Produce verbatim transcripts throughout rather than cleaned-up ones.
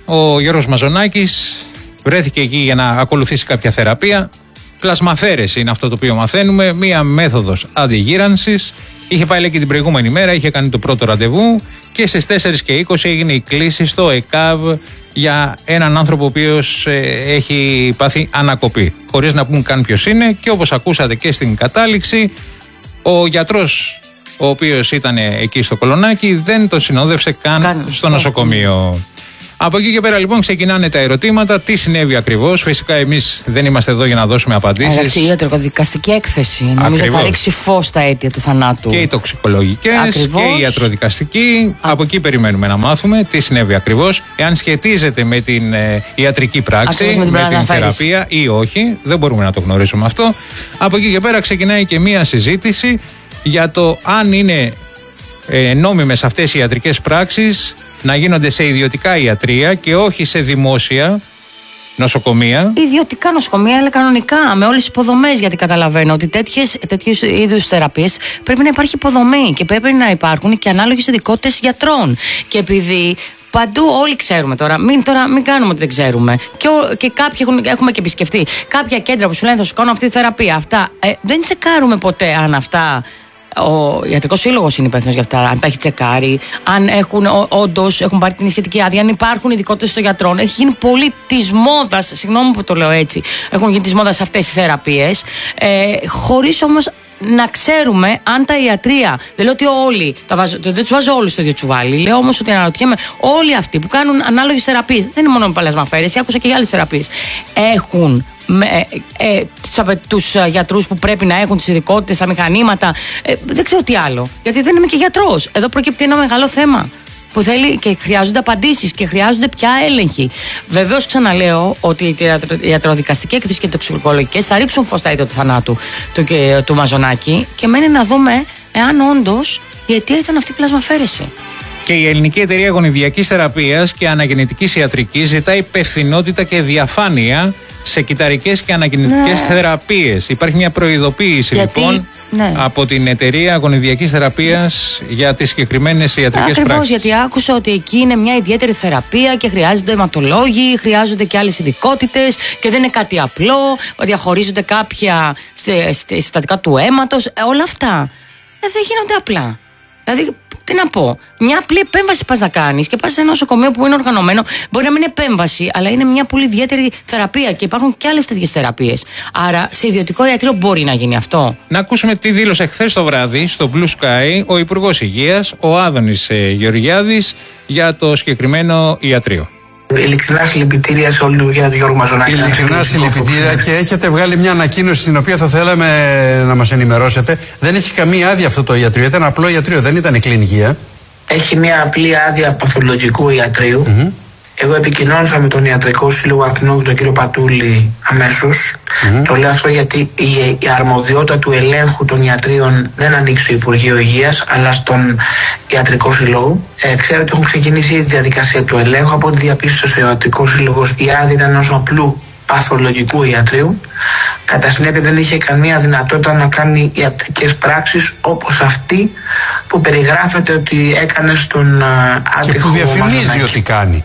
ο Γιώργος Μαζονάκης βρέθηκε εκεί για να ακολουθήσει κάποια θεραπεία. Πλασμαφέρεση είναι αυτό το οποίο μαθαίνουμε, μία μέθοδος αντιγύρανσης. Είχε πάει λέει και την προηγούμενη μέρα, είχε κάνει το πρώτο ραντεβού και στις τέσσερις και είκοσι έγινε η κλήση στο ΕΚΑΒ για έναν άνθρωπο ο οποίος ε, έχει πάθει ανακοπή. Χωρίς να πούμε καν ποιος είναι, και όπως ακούσατε και στην κατάληξη, ο γιατρός ο οποίος ήταν εκεί στο Κολονάκι δεν τον συνόδευσε καν Κάνε, στο νοσοκομείο. Από εκεί και πέρα λοιπόν ξεκινάνε τα ερωτήματα. Τι συνέβη ακριβώς? Φυσικά εμείς δεν είμαστε εδώ για να δώσουμε απαντήσεις. Εντάξει, η ιατροδικαστική έκθεση. Νομίζω ότι θα ρίξει φως στα αίτια του θανάτου. Και οι τοξικολογικές και η ιατροδικαστική. Α. Από εκεί περιμένουμε να μάθουμε τι συνέβη ακριβώς. Εάν σχετίζεται με την ε, ιατρική πράξη, με την, με την θεραπεία ή όχι. Δεν μπορούμε να το γνωρίσουμε αυτό. Από εκεί και πέρα ξεκινάει και μία συζήτηση για το αν είναι ε, νόμιμες αυτές οι ιατρικές πράξεις να γίνονται σε ιδιωτικά ιατρεία και όχι σε δημόσια νοσοκομεία. Ιδιωτικά νοσοκομεία, αλλά κανονικά, με όλες τις υποδομές. Γιατί καταλαβαίνω ότι τέτοιου είδους θεραπείες πρέπει να υπάρχει υποδομή και πρέπει να υπάρχουν και ανάλογες ειδικότητες γιατρών. Και επειδή παντού όλοι ξέρουμε τώρα, μην, τώρα, μην κάνουμε ότι δεν ξέρουμε. Και, ο, και κάποιοι έχουν, έχουμε και επισκεφτεί κάποια κέντρα που σου λένε θα σου κάνω αυτή τη θεραπεία. Αυτά ε, δεν τσεκάρουμε ποτέ αν αυτά. Ο Ιατρικός Σύλλογος είναι υπεύθυνος για αυτά, αν τα έχει τσεκάρει, αν έχουν όντως έχουν πάρει την σχετική άδεια, αν υπάρχουν ειδικότητες των γιατρών. Έχει γίνει πολύ της μόδας, συγγνώμη που το λέω έτσι, έχουν γίνει της μόδας αυτές οι θεραπείες, ε, χωρίς όμως να ξέρουμε αν τα ιατρεία, δεν λέω ότι όλοι, τα βάζω, δεν τους βάζω όλους στο ίδιο τσουβάλι, λέω όμως ότι αναρωτιέμαι όλοι αυτοί που κάνουν ανάλογες θεραπείες, δεν είναι μόνο με πλασμαφέρεση, άκουσα και για άλλες θεραπείες, έχουν με, ε, ε, τους γιατρούς που πρέπει να έχουν τις ειδικότητες, τα μηχανήματα, ε, δεν ξέρω τι άλλο, γιατί δεν είμαι και γιατρός. Εδώ προκύπτει ένα μεγάλο θέμα που θέλει και χρειάζονται απαντήσεις και χρειάζονται πια έλεγχοι. Βεβαίως ξαναλέω ότι η ιατροδικαστική έκθεση και οι τοξικολογικές θα ρίξουν φως στα αίτια του θανάτου του, του, του Μαζονάκη και μένει να δούμε εάν όντως η αιτία ήταν αυτή η πλασμαφέρεση. Και η Ελληνική Εταιρεία Γονιδιακής Θεραπείας και Αναγεννητικής Ιατρικής ζητά υπευθυνότητα και διαφάνεια σε κυταρικές και αναγεννητικές ναι. θεραπείες. Υπάρχει μια προειδοποίηση Γιατί, λοιπόν ναι. από την Εταιρεία Γονιδιακής Θεραπείας για τις συγκεκριμένες ιατρικές πράξεις. Ακριβώς, γιατί άκουσα ότι εκεί είναι μια ιδιαίτερη θεραπεία και χρειάζονται αιματολόγοι, χρειάζονται και άλλες ειδικότητες και δεν είναι κάτι απλό, διαχωρίζονται κάποια συστατικά του αίματος, ε, όλα αυτά ε, δεν γίνονται απλά. Δηλαδή, τι να πω, μια απλή επέμβαση πας να κάνεις και πας σε ένα νοσοκομείο που είναι οργανωμένο, μπορεί να μην είναι επέμβαση, αλλά είναι μια πολύ ιδιαίτερη θεραπεία και υπάρχουν και άλλες τέτοιες θεραπείες. Άρα, σε ιδιωτικό ιατρείο μπορεί να γίνει αυτό. Να ακούσουμε τι δήλωσε χθες το βράδυ στο Blue Sky ο Υπουργός Υγείας, ο Άδωνης Γεωργιάδης, για το συγκεκριμένο ιατρείο. Ειλικρινά συλληπιτήρια σε όλη την δουλειά του Γιώργου Μαζονάκη. Ειλικρινά συλληπιτήρια και έχετε βγάλει μια ανακοίνωση στην οποία θα θέλαμε να μας ενημερώσετε. Δεν έχει καμία άδεια αυτό το ιατρείο. Ήταν απλό ιατρείο, δεν ήταν κλινική. Έχει μια απλή άδεια παθολογικού ιατρείου. Mm-hmm. Εγώ επικοινώνησα με τον Ιατρικό Σύλλογο Αθηνών και τον κύριο Πατούλη αμέσως. Mm-hmm. Το λέω αυτό γιατί η, η αρμοδιότητα του ελέγχου των ιατρίων δεν ανήκει στο Υπουργείο Υγείας, αλλά στον Ιατρικό Σύλλογο. Ε, ξέρω ότι έχουν ξεκινήσει η διαδικασία του ελέγχου. Από ό,τι διαπίστωσε ο Ιατρικό Σύλλογος, η άδεια ήταν ενός απλού παθολογικού ιατρείου. Κατά συνέπεια, δεν είχε καμία δυνατότητα να κάνει ιατρικές πράξεις όπως αυτή που περιγράφεται ότι έκανε στον άτυχο. Και που διαφημίζει ότι κάνει.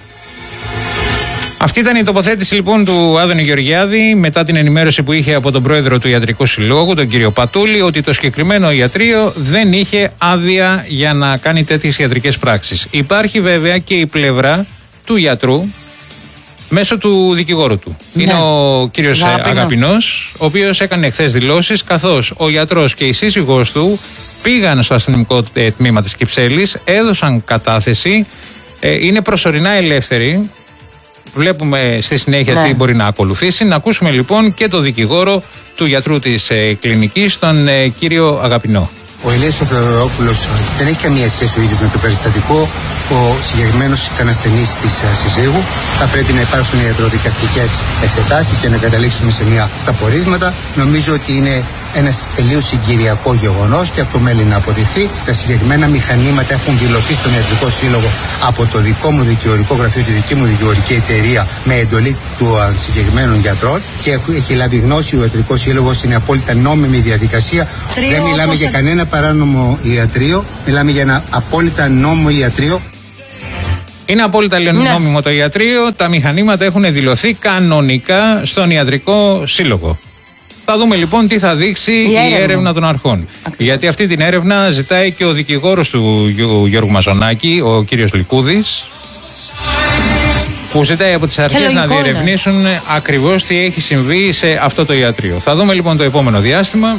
Αυτή ήταν η τοποθέτηση λοιπόν του Άδωνη Γεωργιάδη μετά την ενημέρωση που είχε από τον πρόεδρο του Ιατρικού Συλλόγου, τον κύριο Πατούλη, ότι το συγκεκριμένο ιατρείο δεν είχε άδεια για να κάνει τέτοιες ιατρικές πράξεις. Υπάρχει βέβαια και η πλευρά του γιατρού μέσω του δικηγόρου του. Ναι. Είναι ο κύριος Αγαπηνό. Αγαπηνός, ο οποίος έκανε χθες δηλώσεις, καθώς ο γιατρός και η σύζυγός του πήγαν στο αστυνομικό τμήμα της Κυψέλης, έδωσαν κατάθεση, είναι προσωρινά ελεύθεροι. Βλέπουμε στη συνέχεια ναι. τι μπορεί να ακολουθήσει. Να ακούσουμε λοιπόν και το δικηγόρο του γιατρού της ε, κλινικής, τον ε, κύριο Αγαπηνό. Ο Ηλίας ο Θεοδωρόπουλος δεν έχει καμία σχέση ο ίδιος με το περιστατικό. Ο συγκεκριμένος ήταν ασθενής της συζύγου. Θα πρέπει να υπάρξουν ιατροδικαστικές εξετάσεις για να καταλήξουμε σε μια στα πορίσματα. Νομίζω ότι είναι ένας τελείως συγκυριακό γεγονός και αυτό μένει να αποδειχθεί. Τα συγκεκριμένα μηχανήματα έχουν δηλωθεί στον Ιατρικό Σύλλογο από το δικό μου δικηγορικό γραφείο, τη δική μου δικηγορική εταιρεία, με εντολή του συγκεκριμένων γιατρών και έχει λάβει γνώση ο Ιατρικός Σύλλογος. Είναι απόλυτα νόμιμη διαδικασία. Τρίο, δεν μιλάμε για κανένα παράνομο ιατρείο, μιλάμε για ένα απόλυτα νόμιμο ιατρείο. Είναι απόλυτα νόμιμο ναι. το ιατρείο. Τα μηχανήματα έχουν δηλωθεί κανονικά στον Ιατρικό Σύλλογο. Θα δούμε λοιπόν τι θα δείξει η, η έρευνα. έρευνα των αρχών. Ακριβώς. Γιατί αυτή την έρευνα ζητάει και ο δικηγόρος του Γιώργου Μαζονάκη, ο κύριος Λικούδης, που ζητάει από τις αρχές να διερευνήσουν είναι. ακριβώς τι έχει συμβεί σε αυτό το ιατρείο. Θα δούμε λοιπόν το επόμενο διάστημα.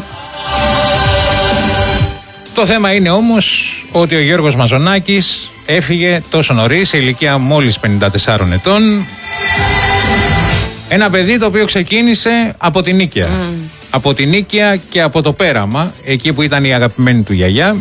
Το θέμα είναι όμως ότι ο Γιώργος Μαζονάκης έφυγε τόσο νωρίς, σε ηλικία μόλις πενήντα τεσσάρων ετών. Ένα παιδί το οποίο ξεκίνησε από την Νίκαια. Mm. Από την Νίκαια και από το Πέραμα, εκεί που ήταν η αγαπημένη του γιαγιά.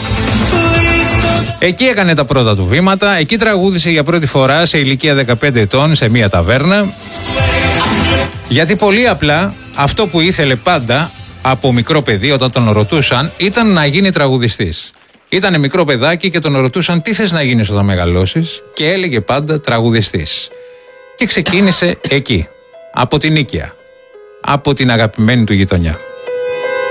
Εκεί έκανε τα πρώτα του βήματα, εκεί τραγούδισε για πρώτη φορά σε ηλικία δεκαπέντε ετών σε μια ταβέρνα. Γιατί πολύ απλά αυτό που ήθελε πάντα από μικρό παιδί όταν τον ρωτούσαν ήταν να γίνει τραγουδιστής. Ήτανε μικρό παιδάκι και τον ρωτούσαν τι θες να γίνεις όταν μεγαλώσεις και έλεγε πάντα τραγουδιστής. Και ξεκίνησε εκεί, από την Νίκαια, από την αγαπημένη του γειτονιά.